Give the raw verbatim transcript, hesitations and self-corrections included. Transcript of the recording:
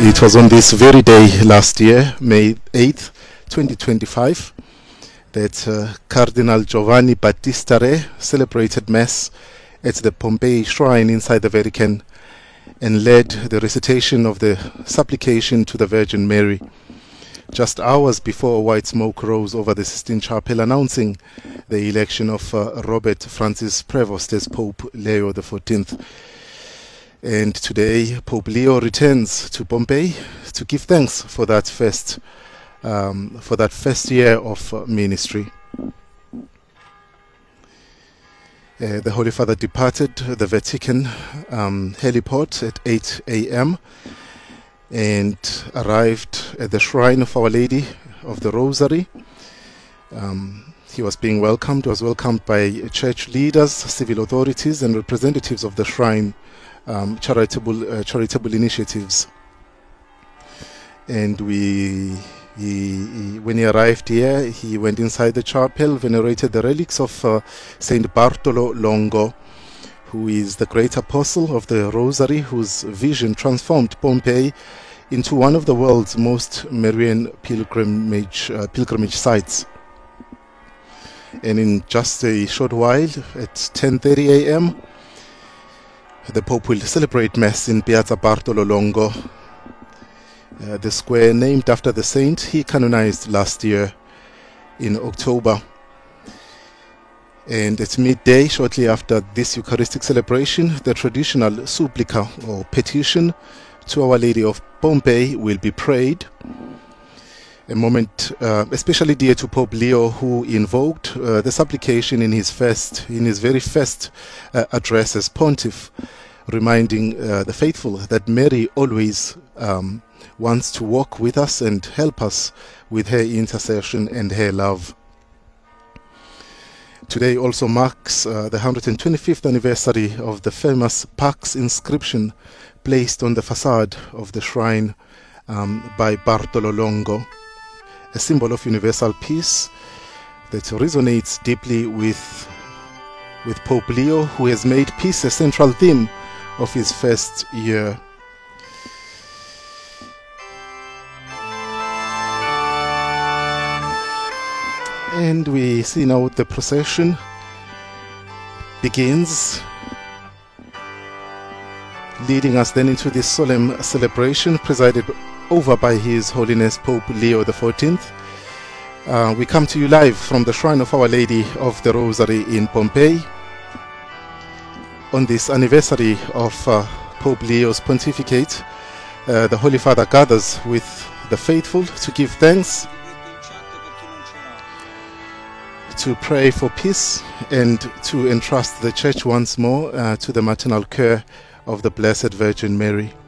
It was on this very day last year, May eighth, twenty twenty-five, that uh, Cardinal Giovanni Battista Re celebrated Mass at the Pompeii Shrine inside the Vatican and led the recitation of the supplication to the Virgin Mary. Just hours before, white smoke rose over the Sistine Chapel announcing the election of uh, Robert Francis Prevost as Pope Leo the fourteenth. And today, Pope Leo returns to Pompeii to give thanks for that first, um, for that first year of uh, ministry. Uh, the Holy Father departed the Vatican um, heliport at eight a m and arrived at the shrine of Our Lady of the Rosary. Um, he was being welcomed, was welcomed by church leaders, civil authorities, and representatives of the shrine. Um, charitable uh, charitable initiatives, and we he, he, when he arrived here, he went inside the chapel, venerated the relics of uh, Saint Bartolo Longo, who is the great apostle of the Rosary, whose vision transformed Pompeii into one of the world's most Marian pilgrimage uh, pilgrimage sites. And in just a short while, at ten thirty a m, the Pope will celebrate Mass in Piazza Bartolo Longo, uh, the square named after the saint he canonized last year in October. And at midday, shortly after this Eucharistic celebration, the traditional supplica or petition to Our Lady of Pompeii will be prayed. A moment uh, especially dear to Pope Leo, who invoked uh, the supplication in his first, in his very first uh, address as pontiff, reminding uh, the faithful that Mary always um, wants to walk with us and help us with her intercession and her love. Today also marks uh, the one hundred twenty-fifth anniversary of the famous Pax inscription placed on the facade of the shrine um, by Bartolo Longo, a symbol of universal peace that resonates deeply with, with Pope Leo, who has made peace a central theme of his first year. And we see now the procession begins, leading us then into this solemn celebration presided over by His Holiness Pope Leo the fourteenth. Uh, we come to you live from the Shrine of Our Lady of the Rosary in Pompeii on this anniversary of uh, Pope Leo's pontificate. Uh, the Holy Father gathers with the faithful to give thanks, to pray for peace, and to entrust the Church once more uh, to the maternal care of the Blessed Virgin Mary.